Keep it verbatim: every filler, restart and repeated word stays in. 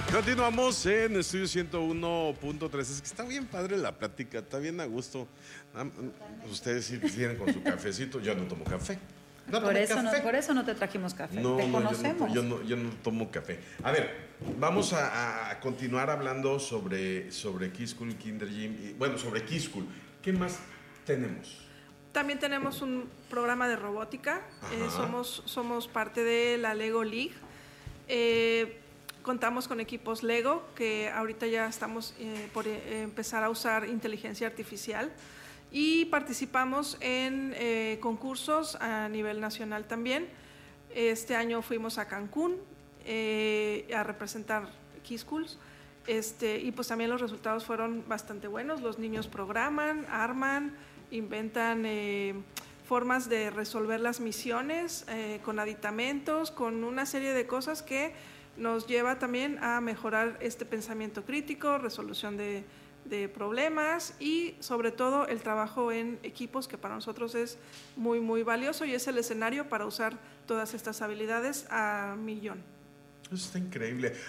Continuamos en Estudio ciento uno punto tres. Es que está bien padre la plática, está bien a gusto. Ustedes sí vienen con su cafecito, yo no tomo café. No por, eso café. No, por eso no te trajimos café, no, te no, conocemos. Yo no, yo, no, yo no tomo café. A ver, vamos a, a continuar hablando sobre, sobre Keyschool, Kinder Gym, y, bueno, sobre Keyschool. ¿Qué más tenemos? También tenemos un programa de robótica, eh, somos, somos parte de la Lego League. Eh, contamos con equipos Lego, que ahorita ya estamos eh, por eh, empezar a usar inteligencia artificial. Y participamos en eh, concursos a nivel nacional también. Este año fuimos a Cancún eh, a representar Keyschools, este, y pues también los resultados fueron bastante buenos. Los niños programan, arman, inventan eh, formas de resolver las misiones eh, con aditamentos, con una serie de cosas que nos lleva también a mejorar este pensamiento crítico, resolución de de problemas y sobre todo el trabajo en equipos, que para nosotros es muy muy valioso y es el escenario para usar todas estas habilidades a millón. Eso está increíble.